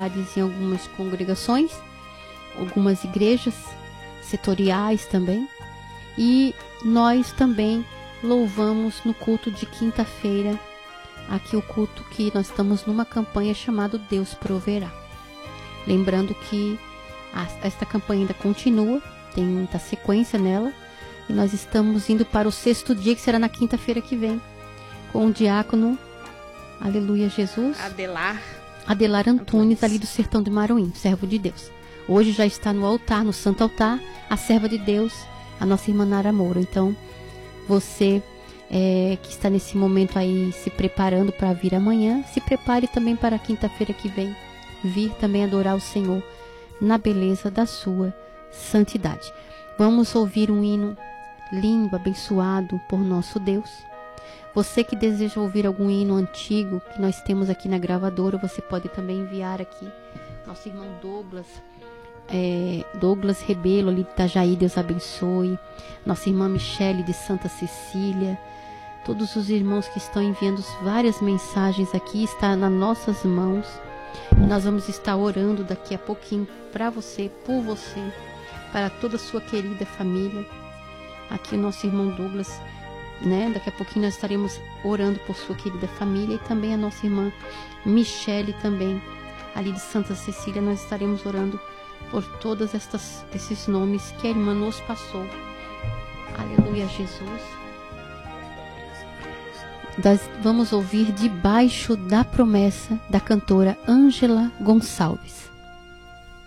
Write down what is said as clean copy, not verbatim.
atividades em algumas congregações, algumas igrejas setoriais também. E nós também louvamos no culto de quinta-feira, aqui o culto que nós estamos numa campanha chamada Deus Proverá. Lembrando que esta campanha ainda continua, tem muita sequência nela, e nós estamos indo para o 6º dia, que será na quinta-feira que vem, com o diácono, aleluia Jesus, Adelar Antunes, ali do Sertão de Maruim, servo de Deus. Hoje já está no altar, no santo altar, a serva de Deus, a nossa irmã Nara Moura. Então, você que está nesse momento aí se preparando para vir amanhã, se prepare também para a quinta-feira que vem, vir também adorar o Senhor na beleza da sua santidade. Vamos ouvir um hino lindo, abençoado por nosso Deus. Você que deseja ouvir algum hino antigo que nós temos aqui na gravadora, você pode também enviar aqui. Nosso irmão Douglas Rebelo, ali de Itajaí, Deus abençoe. Nossa irmã Michele de Santa Cecília. Todos os irmãos que estão enviando várias mensagens aqui, está nas nossas mãos. Nós vamos estar orando daqui a pouquinho para você, por você, para toda a sua querida família. Aqui o nosso irmão Douglas, daqui a pouquinho nós estaremos orando por sua querida família, e também a nossa irmã Michele também, ali de Santa Cecília, nós estaremos orando por todos esses nomes que a irmã nos passou. Aleluia, Jesus. Nós vamos ouvir Debaixo da Promessa, da cantora Ângela Gonçalves.